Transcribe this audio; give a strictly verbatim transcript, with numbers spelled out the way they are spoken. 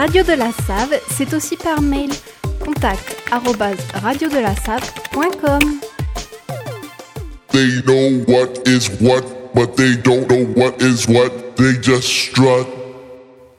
Radio de la Save, c'est aussi par mail. Contact arobase radio de la save point com. They know what is what, but they don't know what is what. They just strut.